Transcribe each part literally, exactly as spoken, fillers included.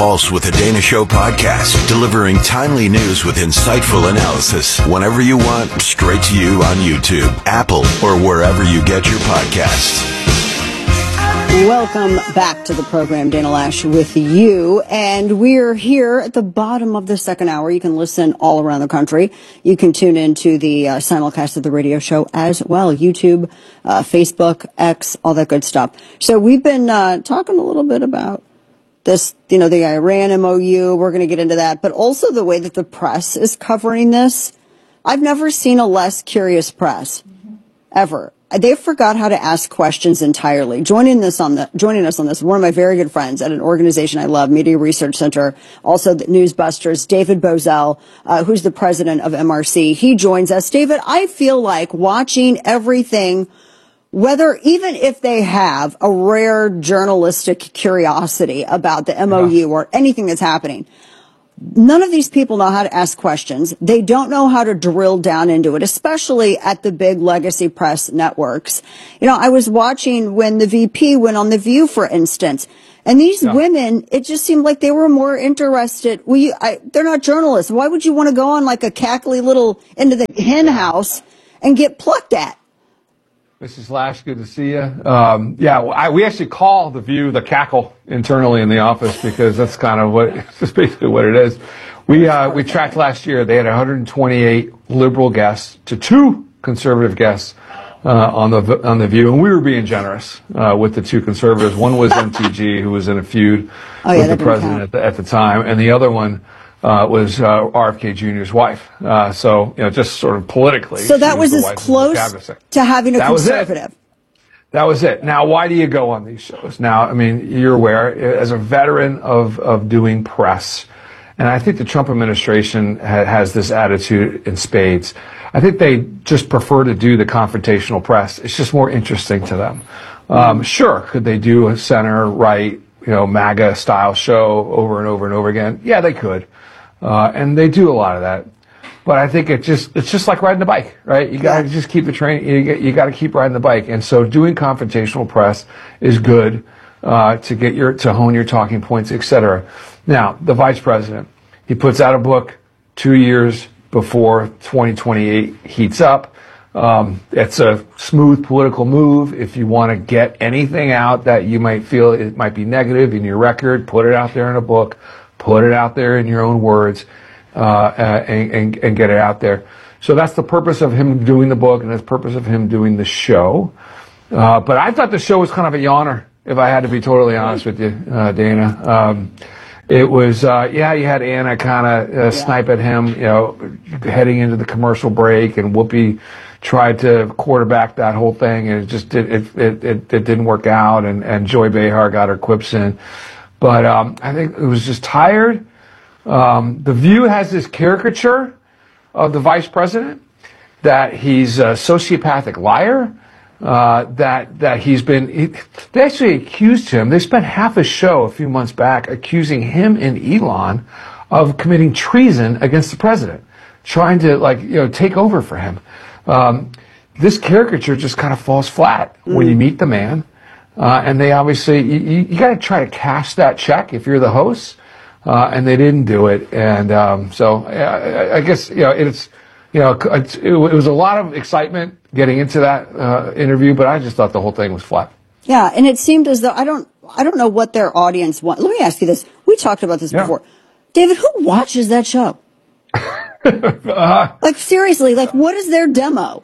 Pulse with the Dana Show podcast, delivering timely news with insightful analysis whenever you want, straight to you on YouTube, Apple, or wherever you get your podcasts. Welcome back to the program, Dana Loesch with you, and we're here at the bottom of the second hour. You can listen all around the country. You can tune into the uh, simulcast of the radio show as well, YouTube, uh, Facebook, X, all that good stuff. So we've been uh, talking a little bit about this, you know, the Iran M O U. We're going to get into that, but also the way that the press is covering this. I've never seen a less curious press, ever. They forgot how to ask questions entirely. Joining this on the joining us on this, one of my very good friends at an organization I love, Media Research Center, also the Newsbusters, David Bozell, uh, who's the president of M R C. He joins us. David, I feel like watching everything, whether even if they have a rare journalistic curiosity about the M O U or anything that's happening, none of these people know how to ask questions. They don't know how to drill down into it, especially at the big legacy press networks. You know, I was watching when the V P went on The View, for instance, and these yeah. women, it just seemed like they were more interested. Well, you, I, they're not journalists. Why would you want to go on like a cackly little into the hen house and get plucked at? Missus Loesch, good to see you. Um, yeah, I, we actually call The View the cackle internally in the office because that's kind of what, that's basically what it is. We, uh, we tracked last year, they had one hundred twenty-eight liberal guests to two conservative guests, uh, on the, on The View. And we were being generous, uh, with the two conservatives. One was M T G, who was in a feud oh, yeah, with the president at the, at the time. And the other one, Uh, was uh, R F K Junior's wife. Uh, so, you know, just sort of politically. So that was, was as close to having a that conservative. Was that was it. Now, why do you go on these shows? Now, I mean, you're aware, as a veteran of, of doing press, and I think the Trump administration ha- has this attitude in spades. I think they just prefer to do the confrontational press. It's just more interesting to them. Um, sure, could they do a center-right, you know, MAGA style show over and over and over again? Yeah, they could. Uh, and they do a lot of that. But I think it just, it's just like riding a bike, right? You gotta yeah. just keep the train, you, you gotta keep riding the bike. And so doing confrontational press is good, uh, to get your, to hone your talking points, et cetera. Now, the vice president, he puts out a book two years before twenty twenty-eight heats up. Um, it's a smooth political move. If you want to get anything out that you might feel it might be negative in your record, put it out there in a book. Put it out there in your own words, uh, and, and, and get it out there. So that's the purpose of him doing the book, and that's the purpose of him doing the show. Uh, but I thought the show was kind of a yawner, if I had to be totally honest with you, uh, Dana. Um, it was, uh, yeah, you had Anna kind of uh, yeah. snipe at him, you know, heading into the commercial break, and Whoopi tried to quarterback that whole thing, and it just did, it, it, it, it didn't work out, and, and Joy Behar got her quips in. But um, I think it was just tired. Um, the View has this caricature of the vice president, that he's a sociopathic liar, uh, that that he's been. He, they actually accused him. They spent half a show a few months back accusing him and Elon of committing treason against the president, trying to like you know take over for him. Um, this caricature just kind of falls flat mm. when you meet the man. Uh, and they obviously, you, you got to try to cash that check if you're the host, uh, and they didn't do it. And um, so I, I guess you know it's, you know, it, it was a lot of excitement getting into that uh, interview, but I just thought the whole thing was flat. Yeah, and it seemed as though I don't, I don't know what their audience wants. Let me ask you this: we talked about this yeah. before, David. Who watches that show? uh, like seriously, like what is their demo?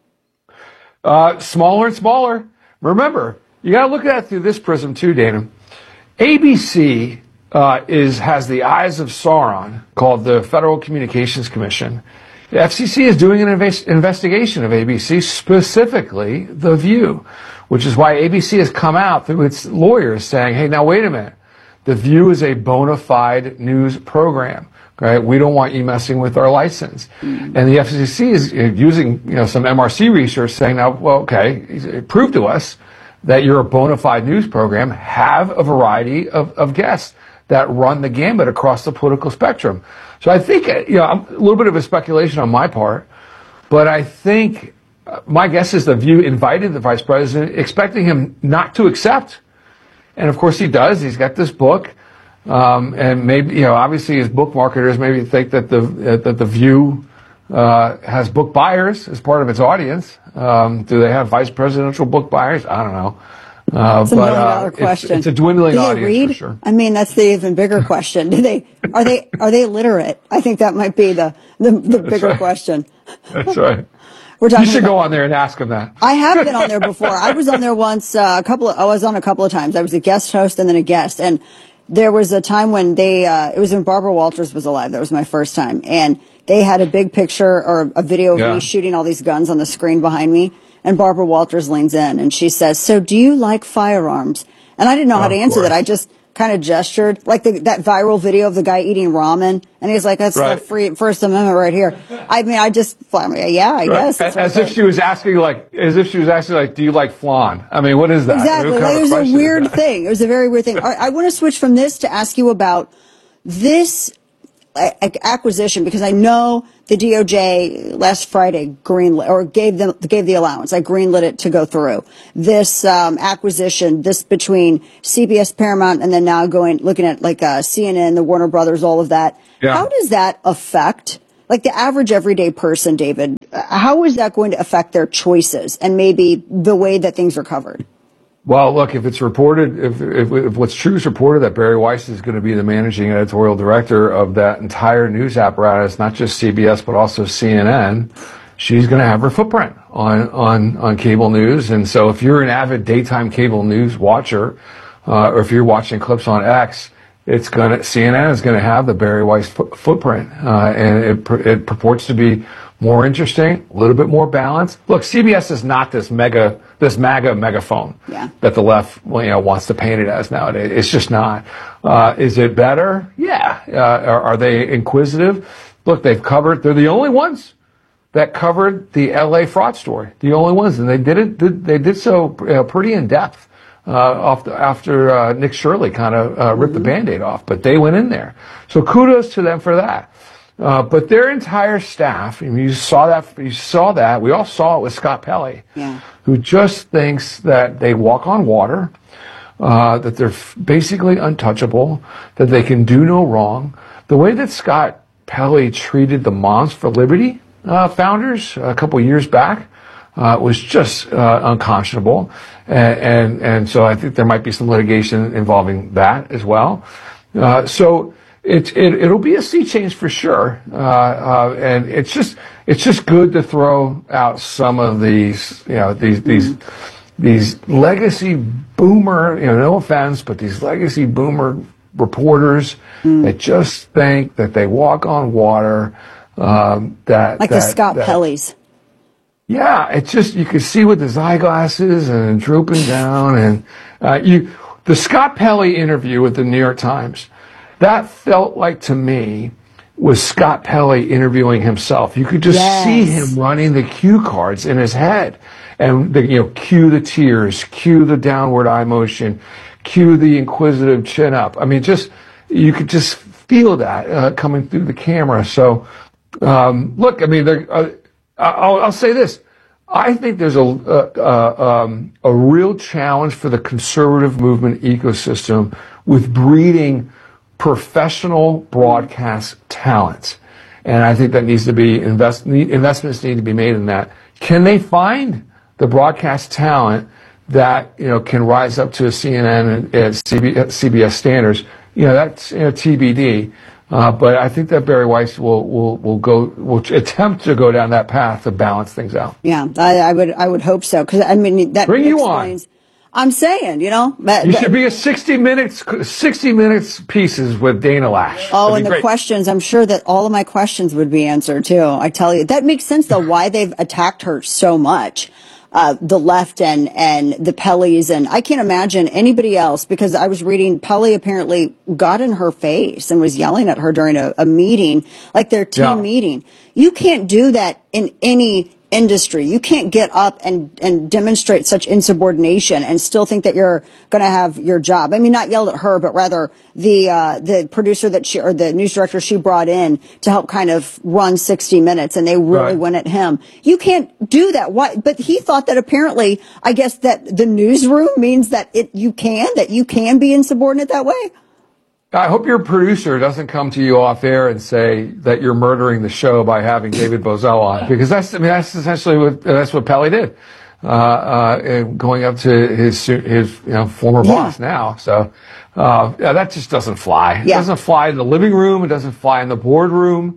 Uh, smaller and smaller. Remember. You got to look at it through this prism too, Dana. A B C uh, is has the eyes of Sauron, called the Federal Communications Commission. The F C C is doing an invest- investigation of A B C, specifically The View, which is why A B C has come out through its lawyers saying, "Hey, now wait a minute. The View is a bona fide news program. Right? We don't want you messing with our license." Mm-hmm. And the F C C is using you know some M R C research, saying, "Now, well, okay, prove to us that you're a bona fide news program, have a variety of, of guests that run the gambit across the political spectrum." So I think, you know, a little bit of a speculation on my part, but I think uh, my guess is The View invited the vice president, expecting him not to accept. And of course he does. He's got this book. Um, and maybe, you know, obviously as book marketers, maybe think that the, that the View, uh, has book buyers as part of its audience. Um, do they have vice presidential book buyers? I don't know. Uh, it's a but, million dollar uh, question. It's, it's a dwindling do they audience read? for sure. I mean, that's the even bigger question. Do they, are they, are they literate? I think that might be the, the, the bigger right. question. That's right. We're talking you should about, go on there and ask them that. I have been on there before. I was on there once, uh, a couple of, I was on a couple of times. I was a guest host and then a guest. And there was a time when they, uh, it was when Barbara Walters was alive. That was my first time. And they had a big picture or a video of yeah. me shooting all these guns on the screen behind me. And Barbara Walters leans in and she says, "So do you like firearms?" And I didn't know how to answer that. I just kind of gestured, like the, that viral video of the guy eating ramen. And he's like, "That's right. the free First Amendment right here." I mean, I just, yeah, I right. guess. As, as if she was asking, like, as if she was asking, like, "Do you like flan?" I mean, what is that? Exactly. Like, it was a weird thing. It was a very weird thing. I, I want to switch from this to ask you about this acquisition, because I know the D O J last Friday greenlit or gave them gave the allowance. I greenlit it to go through this um, acquisition. This between C B S, Paramount, and then now going looking at like uh, C N N, the Warner Brothers, all of that. Yeah. How does that affect like the average everyday person, David? How is that going to affect their choices and maybe the way that things are covered? Well, look, if it's reported, if, if, if what's true is reported that Barry Weiss is going to be the managing editorial director of that entire news apparatus, not just C B S, but also C N N, she's going to have her footprint on, on, on cable news. And so if you're an avid daytime cable news watcher, uh, or if you're watching clips on X, it's going to, C N N is going to have the Barry Weiss fo- footprint. Uh, and it, it purports to be more interesting, a little bit more balanced. Look, C B S is not this mega, this MAGA megaphone yeah. that the left, well, you know, wants to paint it as nowadays. It's just not. Uh, is it better? Yeah. Uh, are, are they inquisitive? Look, they've covered. They're the only ones that covered the L A fraud story. The only ones, and they did it. Did, they did so uh, pretty in depth. Uh, after, after uh, Nick Shirley kind of uh, ripped mm-hmm. the Band-Aid off, but they went in there. So kudos to them for that. Uh, but their entire staff, I mean, you saw that, you saw that, we all saw it with Scott Pelley, yeah. who just thinks that they walk on water, uh, that they're f- basically untouchable, that they can do no wrong. The way that Scott Pelley treated the Moms for Liberty uh, founders a couple years back uh, was just uh, unconscionable. And, and, and so I think there might be some litigation involving that as well. Uh, so, It, it, it'll be a sea change for sure. Uh, uh, and it's just, it's just good to throw out some of these, you know, these, these, these legacy boomer, you know, no offense, but these legacy boomer reporters mm. that just think that they walk on water, um, that, like that, the Scott that, Pelleys. Yeah, it's just, you can see with his eyeglasses and drooping down and, uh, you, the Scott Pelley interview with the New York Times, that felt like to me was Scott Pelley interviewing himself. You could just yes. see him running the cue cards in his head, and the, you know, cue the tears, cue the downward eye motion, cue the inquisitive chin up. I mean, just you could just feel that uh, coming through the camera. So, um, look, I mean, uh, I'll, I'll say this. I think there's a, uh, um, a real challenge for the conservative movement ecosystem with breeding professional broadcast talent. And I think that needs to be invest, investments need to be made in that. Can they find the broadcast talent that, you know, can rise up to C N N and, and C B S standards? You know, that's, you know, T B D. Uh, but I think that Barry Weiss will, will, will go, will attempt to go down that path to balance things out. Yeah, I, I would, I would hope so. Cause I mean, that Bring explains, you on. I'm saying, you know, that, you that, should be a sixty minutes, sixty minutes pieces with Dana Lash. Oh, That'd and the great. questions, I'm sure that all of my questions would be answered too. I tell you, that makes sense though, why they've attacked her so much. Uh, the left and, and the Pelleys, and I can't imagine anybody else, because I was reading Pelley apparently got in her face and was yelling at her during a, a meeting, like their team Yeah. meeting. You can't do that in any industry. You can't get up and, and demonstrate such insubordination and still think that you're going to have your job. I mean, not yelled at her, but rather the, uh, the producer that she, or the news director she brought in to help kind of run sixty minutes, and they really Right. went at him. You can't do that. Why? But he thought that apparently, I guess that the newsroom means that it, you can, that you can be insubordinate that way. I hope your producer doesn't come to you off air and say that you're murdering the show by having David Bozell on, because that's, I mean, that's essentially what, that's what Pelly did, uh, uh, going up to his, his, you know, former yeah. boss now. So, uh, yeah, that just doesn't fly. It yeah. doesn't fly in the living room. It doesn't fly in the boardroom.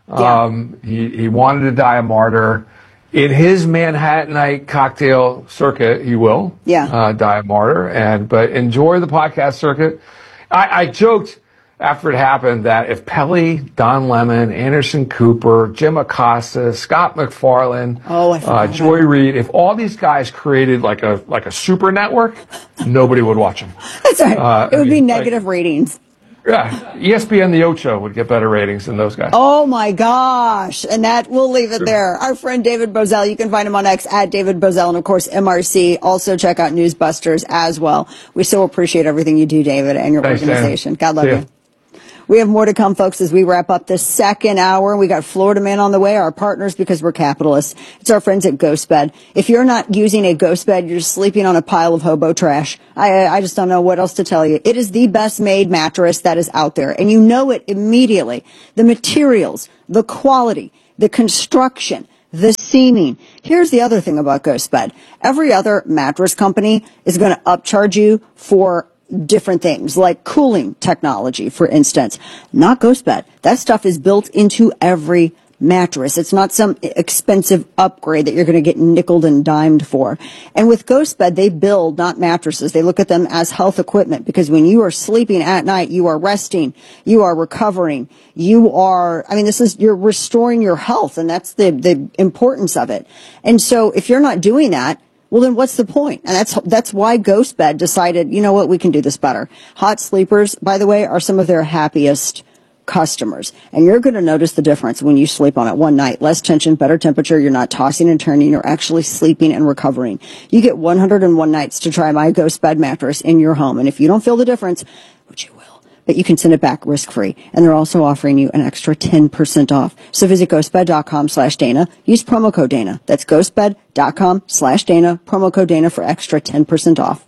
Um, yeah. he, he wanted to die a martyr. In his Manhattanite cocktail circuit, he will, yeah. uh, die a martyr. And, but enjoy the podcast circuit. I, I joked after it happened that if Pelly, Don Lemon, Anderson Cooper, Jim Acosta, Scott McFarlane, oh, I uh, Joy Reid, if all these guys created like a like a super network, nobody would watch them. That's right. Uh, it would I be mean, negative like, ratings. Yeah, E S P N The Ocho would get better ratings than those guys. Oh my gosh. And that, we'll leave it there. Our friend David Bozell, you can find him on X at David Bozell, and of course M R C. Also check out Newsbusters as well. We so appreciate everything you do, David, and your Thanks, organization. Dan. God love you. We have more to come, folks, as we wrap up the second hour. We got Florida Man on the way, our partners, because we're capitalists. It's our friends at GhostBed. If you're not using a GhostBed, you're just sleeping on a pile of hobo trash. I, I just don't know what else to tell you. It is the best made mattress that is out there, and you know it immediately. The materials, the quality, the construction, the seaming. Here's the other thing about GhostBed. Every other mattress company is going to upcharge you for different things, like cooling technology, for instance. Not GhostBed. That stuff is built into every mattress. It's not some expensive upgrade that you're going to get nickeled and dimed for. And with GhostBed, they build not mattresses. They look at them as health equipment, because when you are sleeping at night, you are resting, you are recovering, you are, I mean, this is, you're restoring your health, and that's the, the importance of it. And so if you're not doing that, well, then what's the point? And that's, that's why GhostBed decided, you know what, we can do this better. Hot sleepers, by the way, are some of their happiest customers. And you're going to notice the difference when you sleep on it one night. Less tension, better temperature. You're not tossing and turning. You're actually sleeping and recovering. You get one hundred one nights to try my GhostBed mattress in your home. And if you don't feel the difference, which you will, but you can send it back risk-free. And they're also offering you an extra ten percent off. So visit ghostbed.com slash Dana. Use promo code Dana. That's ghostbed.com slash Dana. Promo code Dana for extra ten percent off.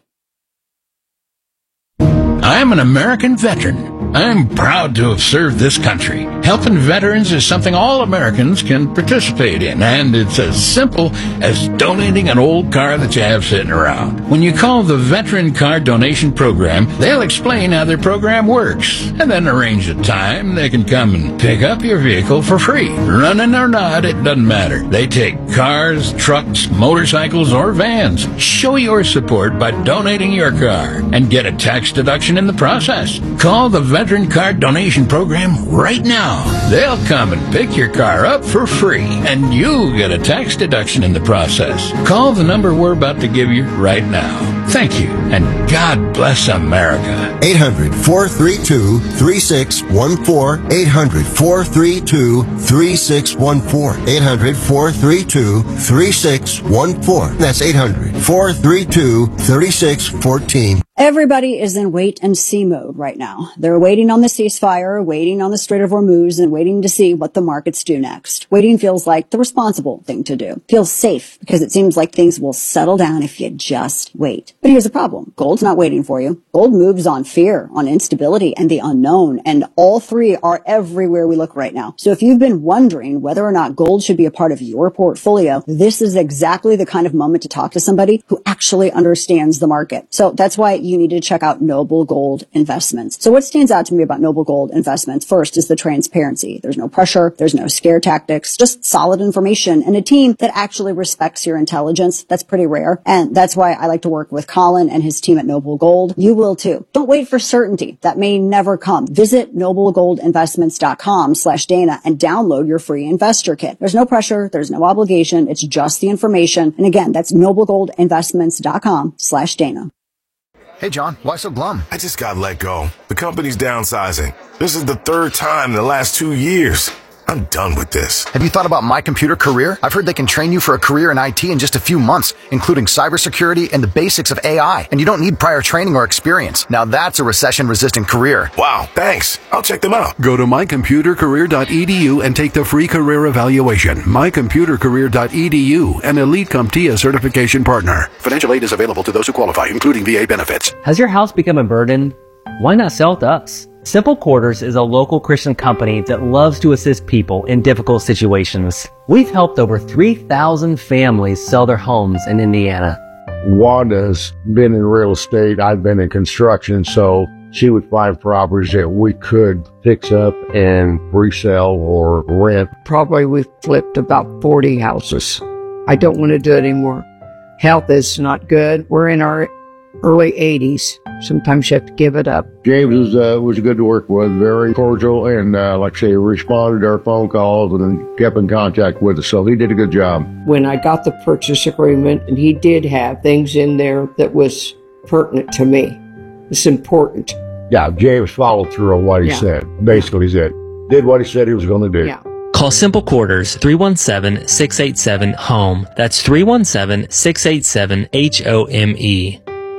I'm an American veteran. I'm proud to have served this country. Helping veterans is something all Americans can participate in, and it's as simple as donating an old car that you have sitting around. When you call the Veteran Car Donation Program, they'll explain how their program works, and then arrange a time they can come and pick up your vehicle for free. Running or not, it doesn't matter. They take cars, trucks, motorcycles, or vans. Show your support by donating your car and get a tax deduction in the process. Call the Veteran Car Donation Program right now. They'll come and pick your car up for free, and you get a tax deduction in the process. Call the number we're about to give you right now. Thank you, and God bless America. eight hundred, four three two, three six one four. eight hundred, four three two, three six one four. eight hundred, four three two, three six one four. That's eight hundred, four three two, three six one four. Everybody is in wait and see mode right now. They're waiting on the ceasefire, waiting on the Strait of Hormuz, and waiting to see what the markets do next. Waiting feels like the responsible thing to do. Feels safe because it seems like things will settle down if you just wait. But here's the problem. Gold's not waiting for you. Gold moves on fear, on instability, and the unknown, and all three are everywhere we look right now. So if you've been wondering whether or not gold should be a part of your portfolio, this is exactly the kind of moment to talk to somebody who actually understands the market. So that's why you need to check out Noble Gold Investments. So what stands out to me about Noble Gold Investments first is the transparency. There's no pressure. There's no scare tactics, just solid information and a team that actually respects your intelligence. That's pretty rare. And that's why I like to work with Colin and his team at Noble Gold. You will too. Don't wait for certainty. That may never come. Visit noblegoldinvestments.com slash Dana and download your free investor kit. There's no pressure. There's no obligation. It's just the information. And again, that's noblegoldinvestments.com slash Dana. Hey, John, why so glum? I just got let go. The company's downsizing. This is the third time in the last two years. I'm done with this. Have you thought about My Computer Career? I've heard they can train you for a career in I T in just a few months, including cybersecurity and the basics of A I. And you don't need prior training or experience. Now that's a recession-resistant career. Wow, thanks. I'll check them out. Go to my computer career dot e d u and take the free career evaluation. my computer career dot e d u, an Elite CompTIA certification partner. Financial aid is available to those who qualify, including V A benefits. Has your house become a burden? Why not sell it to us? Simple Quarters is a local Christian company that loves to assist people in difficult situations. We've helped over three thousand families sell their homes in Indiana. Wanda's been in real estate. I've been in construction, so she would find properties that we could fix up and resell or rent. Probably we've flipped about forty houses. I don't want to do it anymore. Health is not good. We're in our early eighties. Sometimes you have to give it up. James was, uh, was good to work with, very cordial, and uh, like I say, responded to our phone calls and kept in contact with us, so he did a good job. When I got the purchase agreement, and he did have things in there that was pertinent to me. It's important. Yeah, James followed through on what he yeah. said. Basically, he said, did what he said he was going to do. Yeah. Call Simple Quarters, three one seven, six eight seven, HOME. That's three one seven, six eight seven, H O M E.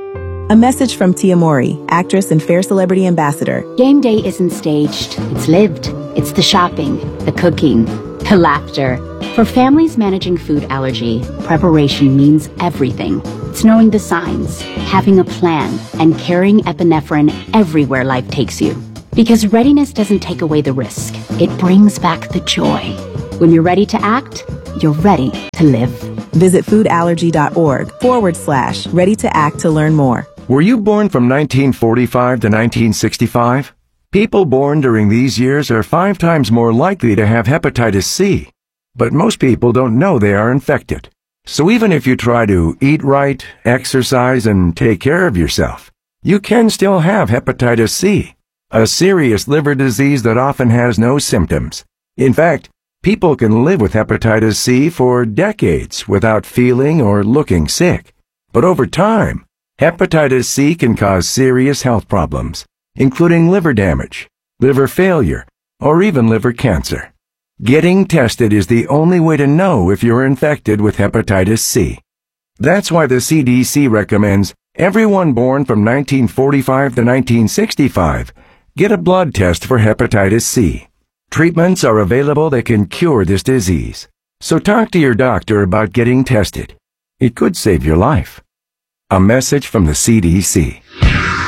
A message from Tia Mowry, actress and Fair Celebrity Ambassador. Game day isn't staged, it's lived. It's the shopping, the cooking, the laughter. For families managing food allergy, preparation means everything. It's knowing the signs, having a plan, and carrying epinephrine everywhere life takes you. Because readiness doesn't take away the risk, it brings back the joy. When you're ready to act, you're ready to live. Visit foodallergy.org forward slash ready to act to learn more. Were you born from nineteen forty-five to nineteen sixty-five? People born during these years are five times more likely to have hepatitis C. But most people don't know they are infected. So even if you try to eat right, exercise, and take care of yourself, you can still have hepatitis C, a serious liver disease that often has no symptoms. In fact, people can live with hepatitis C for decades without feeling or looking sick. But over time, hepatitis C can cause serious health problems, including liver damage, liver failure, or even liver cancer. Getting tested is the only way to know if you're infected with hepatitis C. That's why the C D C recommends everyone born from nineteen forty-five to nineteen sixty-five get a blood test for hepatitis C. Treatments are available that can cure this disease. So talk to your doctor about getting tested. It could save your life. A message from the C D C.